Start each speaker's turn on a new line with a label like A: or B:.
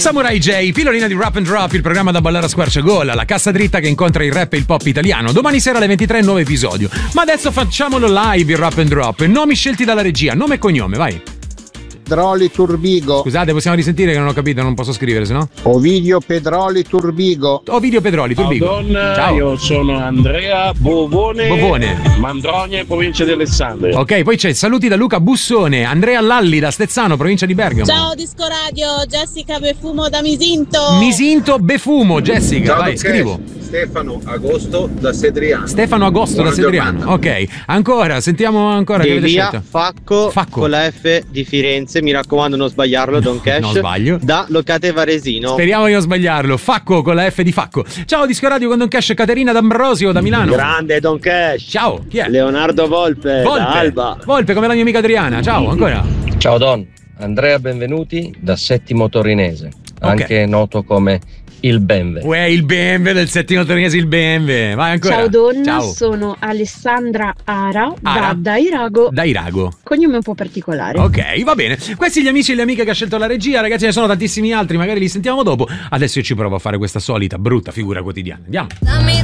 A: Samurai J, pillolina di Rap and Drop, il programma da ballare a squarciagola, la cassa dritta che incontra il rap e il pop italiano. Domani sera alle 23 nuovo episodio. Ma adesso facciamolo live il Rap and Drop. Nomi scelti dalla regia, nome e cognome, vai.
B: Pedroli Turbigo.
A: Scusate, possiamo risentire che non ho capito, non posso scrivere, sennò.
B: Ovidio Pedroli Turbigo.
A: Ovidio Pedroli Turbigo.
C: Ciao Don, ciao. Io sono Andrea Bovone. Mandrogne, provincia di Alessandria.
A: Ok, poi c'è saluti da Luca Bussone, Andrea Lalli da Stezzano, provincia di Bergamo.
D: Ciao Disco Radio, Jessica Befumo da Misinto.
A: Misinto Befumo, Jessica,
E: ciao,
A: vai, scrivo.
E: Stefano Agosto da Sedriano.
A: Stefano Agosto da Sedriano. Ok, ancora, sentiamo ancora che avete scelto.
F: Facco con la F di Firenze, mi raccomando non sbagliarlo, Don Cash.
A: Non sbaglio.
F: Da Locate Varesino.
A: Speriamo di non sbagliarlo. Facco con la F di Facco. Ciao Disco Radio con Don Cash, Caterina D'Ambrosio da Milano.
F: Grande Don Cash.
A: Ciao, chi è?
F: Leonardo Volpe da Alba.
A: Volpe come la mia amica Adriana. Ciao, ancora.
G: Ciao Don, Andrea Benvenuti da Settimo Torinese, anche noto come il BMW.
A: Uè, il BMW del Settimo Torinese, il BMW. Vai ancora.
H: Ciao Don,
A: ciao.
H: Sono Alessandra Ara. Da Dairago.
A: Dairago.
H: Cognome un po' particolare.
A: Ok, va bene. Questi gli amici e le amiche che ha scelto la regia, ragazzi, ne sono tantissimi altri, magari li sentiamo dopo. Adesso io ci provo a fare questa solita brutta figura quotidiana. Andiamo.